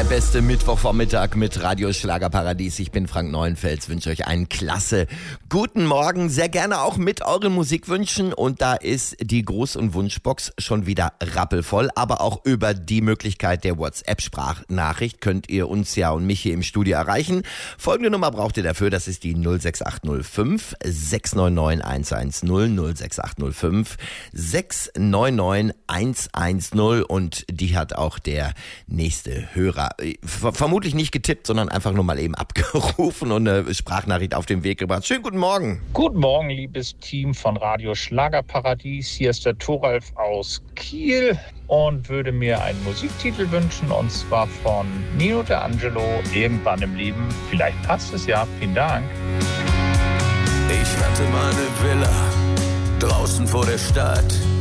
Der beste Mittwochvormittag mit Radio Schlagerparadies. Ich bin Frank Neuenfels, wünsche euch einen klasse guten Morgen. Sehr gerne auch mit euren Musikwünschen. Und da ist die Gruß- und Wunschbox schon wieder rappelvoll. Aber auch über die Möglichkeit der WhatsApp-Sprachnachricht könnt ihr uns ja und mich hier im Studio erreichen. Folgende Nummer braucht ihr dafür. Das ist die 06805 699 110 06805 699 110. Und die hat auch der nächste Hörer vermutlich nicht getippt, sondern einfach nur mal eben abgerufen und eine Sprachnachricht auf den Weg gebracht. Schönen guten Morgen. Guten Morgen, liebes Team von Radio Schlagerparadies. Hier ist der Thoralf aus Kiel und würde mir einen Musiktitel wünschen, und zwar von Nino D'Angelo, Irgendwann im Leben. Vielleicht passt es ja. Vielen Dank. Ich hatte meine Villa draußen vor der Stadt.